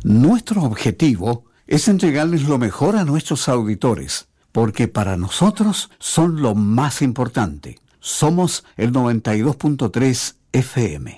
Nuestro objetivo es entregarles lo mejor a nuestros auditores, porque para nosotros son lo más importante. Somos el 92.3 FM.